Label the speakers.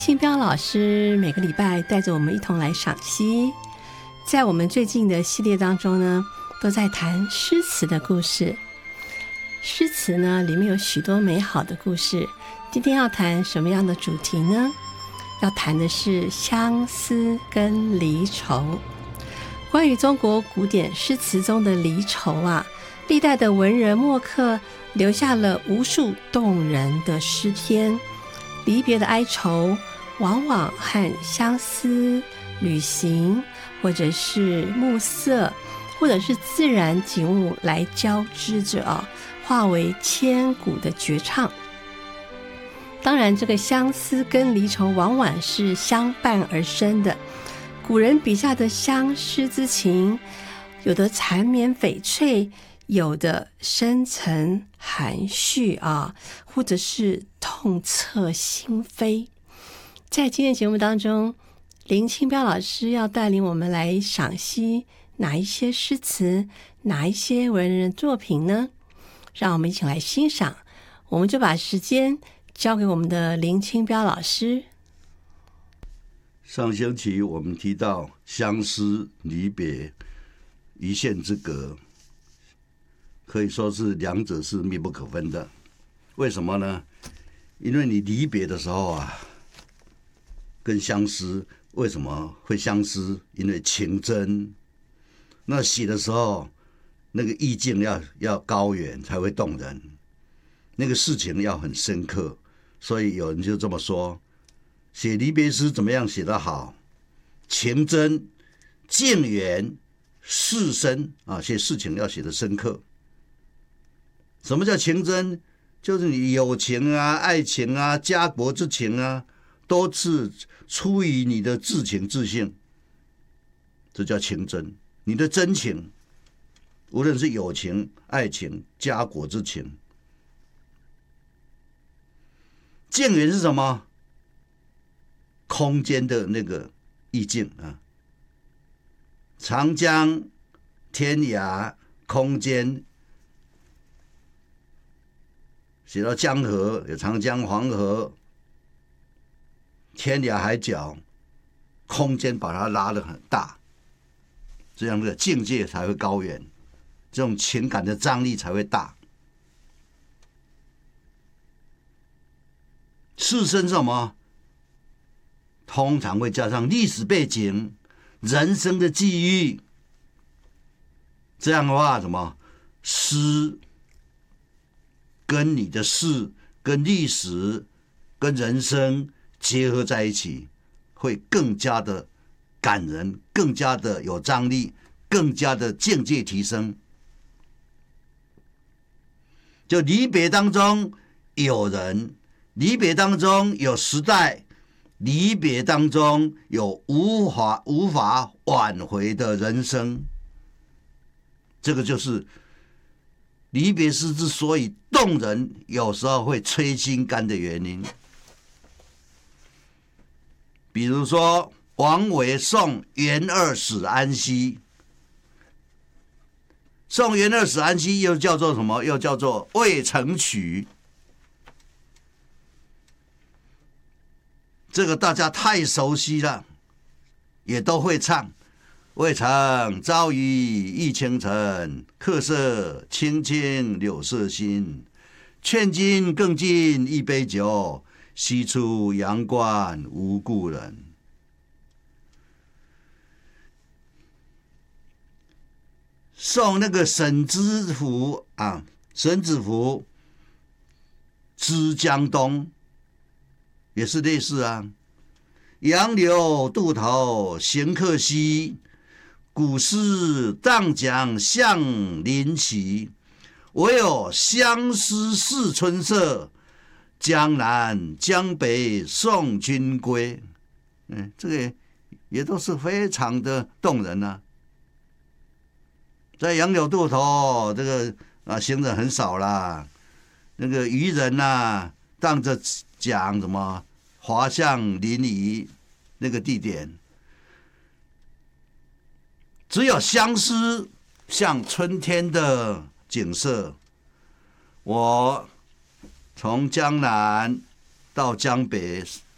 Speaker 1: 信标老师每个礼拜带着我们一同来赏析，在我们最近的系列当中呢，都在谈诗词的故事。诗词呢，里面有许多美好的故事。今天要谈什么样的主题呢？要谈的是相思跟离愁。关于中国古典诗词中的离愁啊，历代的文人墨客留下了无数动人的诗篇。离别的哀愁往往和相思、旅行，或者是暮色，或者是自然景物来交织着化为千古的绝唱。当然，这个相思跟离愁往往是相伴而生的。古人笔下的相思之情，有的缠绵悱恻，有的深沉含蓄或者是痛彻心扉。在今天节目当中，林清标老师要带领我们来赏析哪一些诗词，哪一些文人作品呢？让我们一起来欣赏。我们就把时间交给我们的林清标老师。
Speaker 2: 上星期我们提到相思、离别、一线之隔，可以说是两者是密不可分的。为什么呢？因为你离别的时候跟相思为什么会相思？因为情真。那写的时候，那个意境要高远才会动人，那个事情要很深刻。所以有人就这么说，写离别诗怎么样写得好？情真、境远、事深写事情要写得深刻。什么叫情真？就是你友情爱情家国之情都是出于你的至情至性，这叫情真。你的真情，无论是友情、爱情、家国之情。境远是什么？空间的那个意境长江、天涯、空间，写到江河，有长江、黄河，天涯海角，空间把它拉得很大，这样的境界才会高远，这种情感的张力才会大。事深是什么？通常会加上历史背景、人生的际遇。这样的话，什么诗跟你的事、跟历史、跟人生结合在一起，会更加的感人，更加的有张力，更加的境界提升。就离别当中有人，离别当中有时代，离别当中有无法挽回的人生。这个就是离别诗之所以动人，有时候会摧心肝的原因。比如说王维送元二使安西，送元二使安西又叫做什么？又叫做渭城曲。这个大家太熟悉了，也都会唱。渭城朝雨浥轻尘，客舍青青柳色新。劝君更尽一杯酒，西出阳关无故人。送那个沈知府沈子服之江东，也是类似杨柳渡头行客稀，古诗荡桨向林齐。唯有相思似春色，江南江北送君归。这个也都是非常的动人在杨柳渡头，这个行人很少啦，那个渔人荡着桨什么划向临沂那个地点。只有相思像春天的景色。我从江南到江北